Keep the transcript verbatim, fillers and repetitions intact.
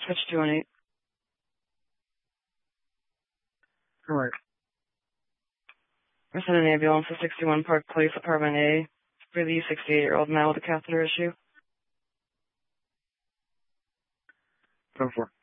Switch two one eight. Alright. We're sending an ambulance to sixty-one Park Place, Apartment A, for the sixty-eight-year-old man with a catheter issue. ten four.